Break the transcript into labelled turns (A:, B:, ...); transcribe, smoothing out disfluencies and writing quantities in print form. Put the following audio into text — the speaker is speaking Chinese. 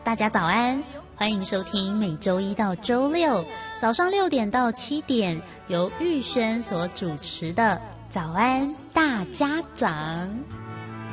A: 大家早安，欢迎收听每周一到周六早上6点到7点由玉轩所主持的早安大家长。